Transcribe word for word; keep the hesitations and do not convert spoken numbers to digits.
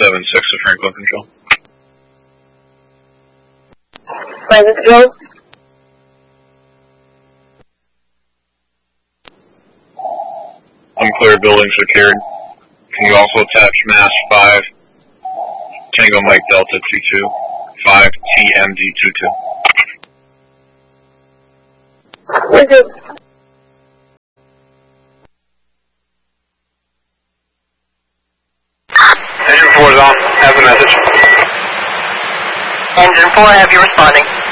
seven six to Franklin Control. Franklin Control. Unclear buildings secured. Can you also attach mass five, Tango Mike Delta two two, five T M D two two? Will do. Engine four is on. Have the message. Engine four, have you responding?